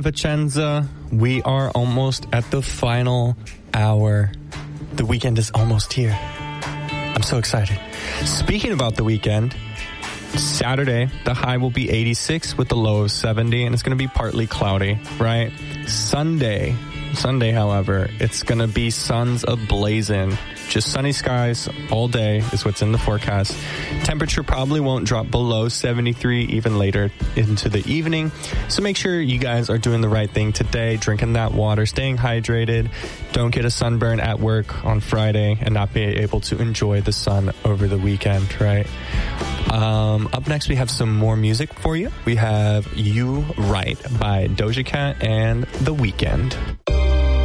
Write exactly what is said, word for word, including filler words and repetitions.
Vicenza. We are almost at the final hour. The weekend is almost here. I'm so excited. Speaking about the weekend, Saturday, the high will be eighty-six with the low of seventy, and it's going to be partly cloudy, right? Sunday, Sunday, however, it's going to be suns ablazing. Just sunny skies all day is what's in the forecast. Temperature probably won't drop below seventy-three even later into the evening. So make sure you guys are doing the right thing today, drinking that water, staying hydrated. Don't get a sunburn at work on Friday and not be able to enjoy the sun over the weekend, right? Um, up next, we have some more music for you. We have You Right by Doja Cat and The Weeknd.